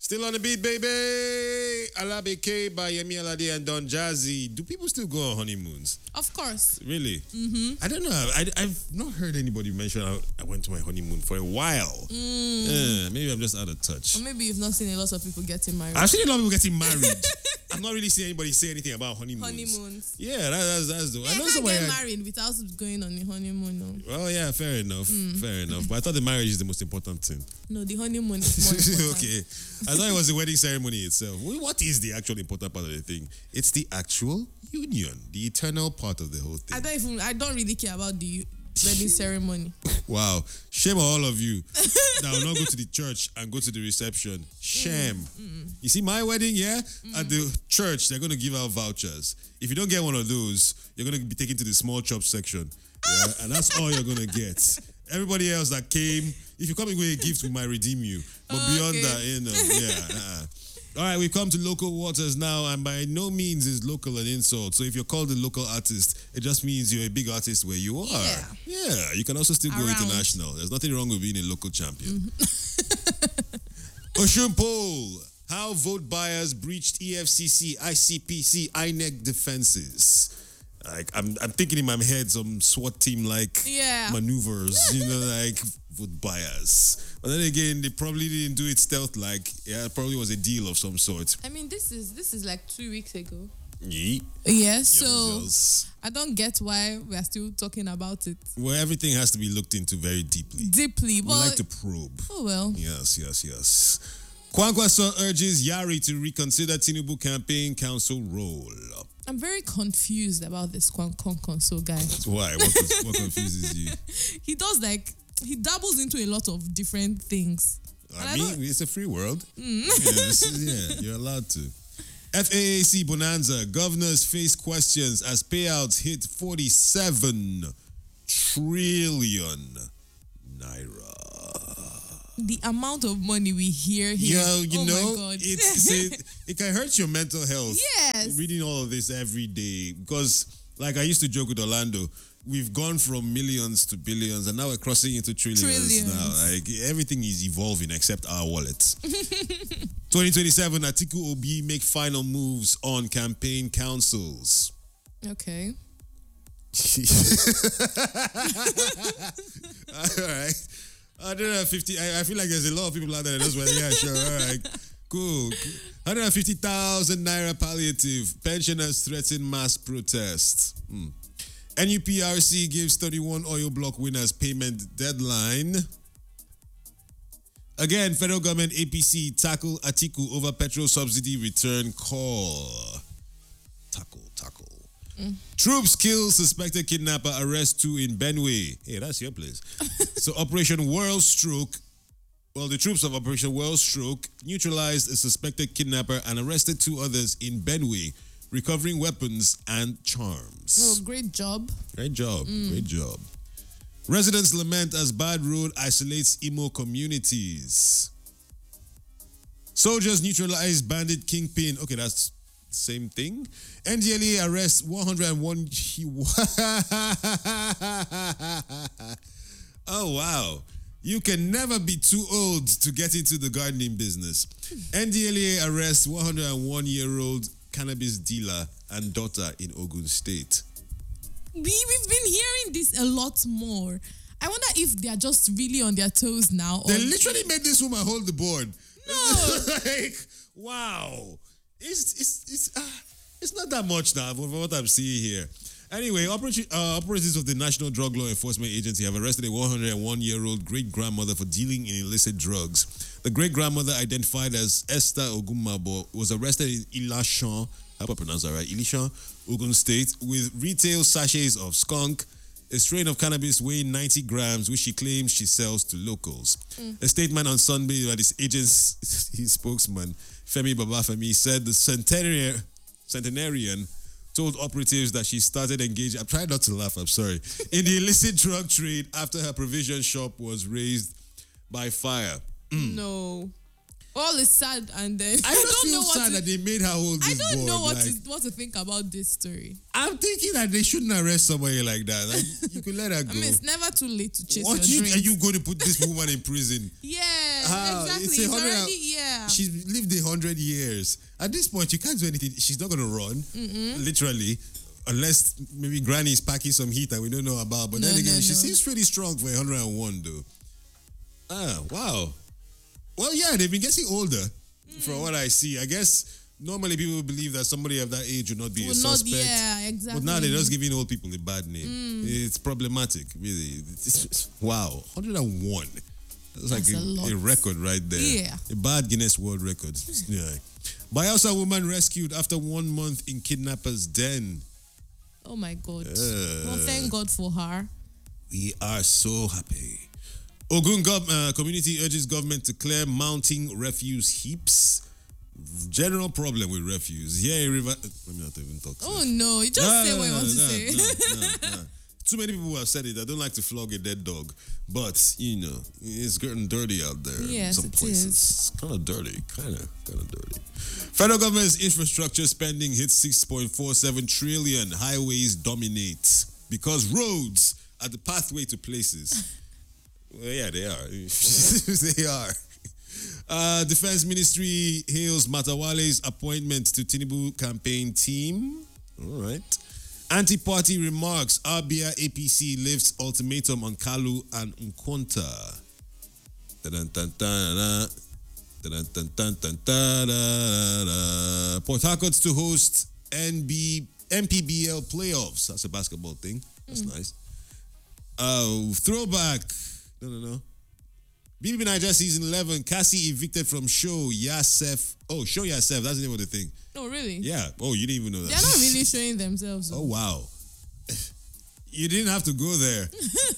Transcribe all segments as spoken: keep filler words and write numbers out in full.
Still on the beat, baby. Alabe K by Yemi Alade and Don Jazzy. Do people still go on honeymoons? Of course. Really? Mm-hmm. I don't know. I, I've not heard anybody mention I, I went to my honeymoon for a while. Mm. Uh, maybe I'm just out of touch. Or maybe you've not seen a lot of people getting married. I've seen a lot of people getting married. I've not really seen anybody say anything about honeymoons. Honeymoons. Yeah, that, that's that's the. Yeah, I know you can't somebody. get I- married without going on a honeymoon. No, Well, yeah, fair enough. Mm. Fair enough. But I thought the marriage is the most important thing. no the honeymoon is more important. Okay. I thought it was the wedding ceremony itself. Well, what is the actual important part of the thing? It's the actual union, the eternal part of the whole I thing. don't even. I don't really care about the wedding ceremony. Wow. Shame on all of you that will not go to the church and go to the reception. Shame. Mm. You see, my wedding, yeah? At the church, they're going to give out vouchers. If you don't get one of those, you're going to be taken to the small chop section. Yeah? And that's all you're going to get. Everybody else that came, if you come in with a gift, we might redeem you. But Oh, beyond okay. that, you know, yeah. Uh-uh. All right, we've come to local waters now, and by no means is local an insult. So if you're called a local artist, it just means you're a big artist where you are. Yeah. Yeah, you can also still go Around. international. There's nothing wrong with being a local champion. Oshun Poll. How vote buyers breached E F C C, I C P C, I N E C defenses. Like I'm, I'm thinking in my head some SWAT team like Yeah. maneuvers, you know, like vote buyers. But then again, they probably didn't do it stealth like. Yeah, it probably was a deal of some sort. I mean, this is this is like two weeks ago. Yeah. Yeah. So Yes. I don't get why we are still talking about it Well, everything has to be looked into very deeply. deeply. We But like to probe. oh well. Yes, yes, yes. Kwankwaso urges Yari to reconsider Tinubu campaign council role. I'm very confused about this Kwan Kwan Konso guy. Why? What, is- what confuses you? He does like he dabbles into a lot of different things. And I I mean, don't- it's a free world. Yeah, this is- yeah, you're allowed to. F A A C Bonanza. Governors face questions as payouts hit forty-seven trillion naira. The amount of money we hear here. Yeah, you oh know, my God. it's, it's a, it can hurt your mental health. Yes. Reading all of this every day because, like I used to joke with Orlando, we've gone from millions to billions, and now we're crossing into trillions, Trillions. now. Like everything is evolving except our wallets. twenty twenty-seven, Atiku Obi make final moves on campaign councils. Okay. All right. one hundred fifty. I, I feel like there's a lot of people out there that just went, yeah, sure, all right, cool. one hundred fifty thousand naira palliative. Pensioners threaten mass protest. Hmm. N U P R C gives thirty-one oil block winners payment deadline. Again, federal government A P C tackle Atiku over petrol subsidy return call. Tackle, tackle. Troops kill suspected kidnapper, arrest two in Benue. Hey, that's your place. So Operation World Stroke. Well, the troops of Operation World Stroke neutralized a suspected kidnapper and arrested two others in Benue, recovering weapons and charms. Oh, great job. Great job. Great job. Residents lament as bad road isolates Imo communities. Soldiers neutralize bandit kingpin. Okay, that's same thing. N D L A arrests one hundred one. Oh, wow. You can never be too old to get into the gardening business. N D L A arrests one hundred one year old cannabis dealer and daughter in Ogun State. We, we've been hearing this a lot more. I wonder if they are just really on their toes now. Or They literally made this woman hold the board. No. Like, wow. It's it's it's uh, it's not that much now from what I'm seeing here. Anyway, operation, uh, operatives of the National Drug Law Enforcement Agency have arrested a one hundred one year old great grandmother for dealing in illicit drugs. The great grandmother, identified as Esther Ogumabo, was arrested in Ilashan, I hope I pronounce that right, Ilishan, Ogun State, with retail sachets of skunk, a strain of cannabis weighing ninety grams, which she claims she sells to locals. A statement on Sunday by this agency's spokesman, Femi Babafemi, said the centenarian, centenarian told operatives that she started engaging, I'm trying not to laugh, I'm sorry, in the illicit drug trade after her provision shop was razed by fire. no. All is sad, and then I, I just don't feel know what sad to, that they made her hold I this don't board. know what like, to, what to think about this story. I'm thinking that they shouldn't arrest somebody like that. Like, you could let her go. I mean, it's never too late to chase What your you, dreams. are you going to put this woman in prison? Yeah, How? exactly. It's It's, a hundred and- already yeah. She's lived hundred years. At this point, you can't do anything. She's not going to run, Mm-mm. literally, unless maybe Granny is packing some heat that we don't know about. But no, then again, no, she no. seems pretty strong for one hundred and one, though. Ah, wow. Well, yeah, they've been getting older, mm. from what I see. I guess normally people believe that somebody of that age would not be would a suspect. Not, yeah, exactly. But now they're just giving old people a bad name. Mm. It's problematic, really. It's just, wow, one hundred and one. That's, That's like a, a, a record right there. Yeah. A bad Guinness World Record. Yeah. Bayelsa woman rescued after one month in kidnapper's den. Oh my God. Uh, well, thank God for her. We are so happy. Ogun gov- uh, community urges government to clear mounting refuse heaps. General problem with refuse. Yeah, river. Let me not even talk. Oh no, you just nah, say what you want nah, to nah, say. Nah, nah, nah. Too many people have said it. I don't like to flog a dead dog, but you know it's getting dirty out there. Yes, in some it places. is. Kind of dirty, kind of, kind of dirty. Federal government's infrastructure spending hits six point four seven trillion. Highways dominate because roads are the pathway to places. Well, yeah, they are. They are. Uh, Defense Ministry hails Matawale's appointment to Tinubu campaign team. All right. Anti-party remarks. Abia A P C lifts ultimatum on Kalu and Nkwanta. Port Harcourt's to host N B M P B L playoffs. That's a basketball thing. That's mm. nice. Uh, throwback. No, no, no. B B B Niger season eleven. Cassie evicted from show Yasef. Oh, show Yasef. That's the name of the thing. Oh, really? Yeah. Oh, you didn't even know that. They're not really showing themselves. Though. Oh, wow. You didn't have to go there.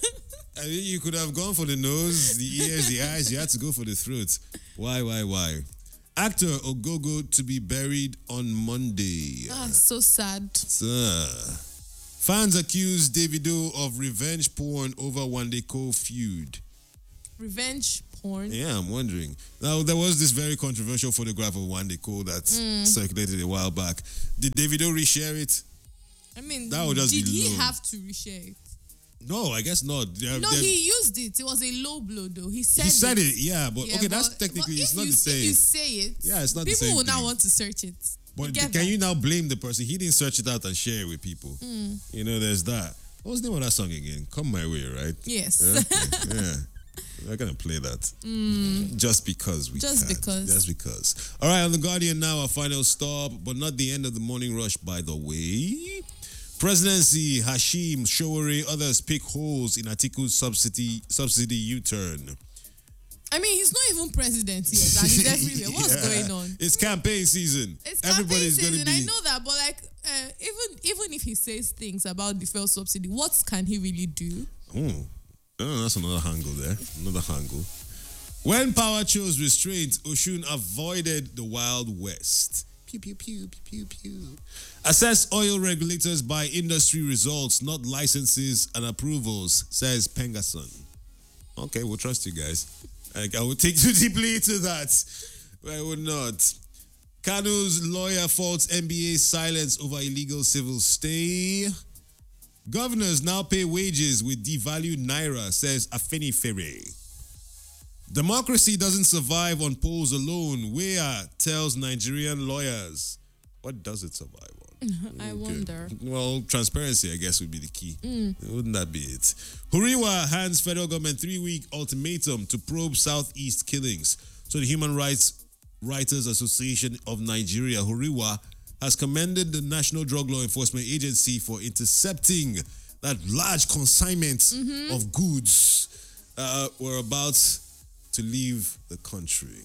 I mean, you could have gone for the nose, the ears, the eyes. You had to go for the throat. Why, why, why? Actor Ogogo to be buried on Monday. Ah, so sad. Uh, fans accuse Davido of revenge porn over Wandeko feud. Revenge porn? Yeah, I'm wondering. Now, there was this very controversial photograph of Wandeko that mm. circulated a while back. Did Davido reshare it? I mean, that would just did be he low. have to reshare it? No, I guess not. They're, no, they're, he used it. It was a low blow, though. He said it. He said it, it, yeah, but yeah, okay, but, that's technically, it's not you, the same. If you say it, yeah, it's not the people same will thing. now want to search it. But you can that? you now blame the person? He didn't search it out and share it with people. Mm. You know, there's that. What was the name of that song again? Come My Way, right? Yes. Yeah. yeah. We're going to play that. Mm. Just because we Just can. because. Just because. All right, on The Guardian now, our final stop, but not the end of the morning rush, by the way. Presidency, Hashim, Showore, others pick holes in Atiku's subsidy subsidy U-turn. I mean, he's not even president yet, and he's everywhere. What's yeah. going on? It's campaign season. It's Everybody's campaign season. Gonna be... I know that, but like, uh, even even if he says things about the fuel subsidy, what can he really do? Oh, oh that's another angle there. Another angle. When power chose restraint, Oshun avoided the Wild West. Pew, pew, pew, pew, pew, pew. Assess oil regulators by industry results, not licenses and approvals, says Pengason. Okay, we'll trust you guys. I, I will take too deeply into that. I would not. Kanu's lawyer faults N B A's silence over illegal civil stay. Governors now pay wages with devalued naira, says Afeni Fere. Democracy doesn't survive on polls alone. Wea tells Nigerian lawyers. What does it survive on? I okay. wonder. Well, transparency, I guess, would be the key. Mm. Wouldn't that be it? Huriwa hands federal government three-week ultimatum to probe Southeast killings. So the Human Rights Writers Association of Nigeria, Huriwa, has commended the National Drug Law Enforcement Agency for intercepting that large consignment mm-hmm. of goods uh, were about to leave the country.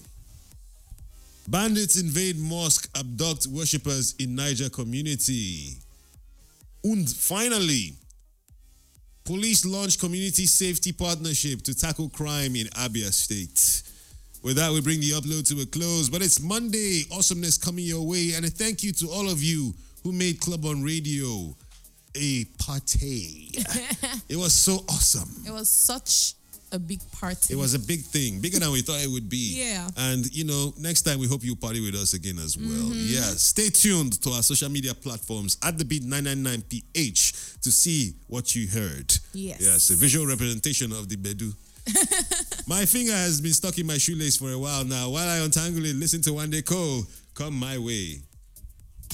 Bandits invade mosque, abduct worshippers in Niger community. And finally, police launch community safety partnership to tackle crime in Abia State. With that, we bring the upload to a close. But it's Monday. Awesomeness coming your way. And a thank you to all of you who made Club on Radio a party. It was so awesome. It was such a big party. It was a big thing, bigger than we thought it would be. Yeah. And, you know, next time we hope you party with us again as well. Mm-hmm. Yeah. Stay tuned to our social media platforms at the beat nine nine nine P H to see what you heard. Yes. Yes. A visual representation of the Bedu. My finger has been stuck in my shoelace for a while now. While I untangle it, listen to One Day Cole. Come my way.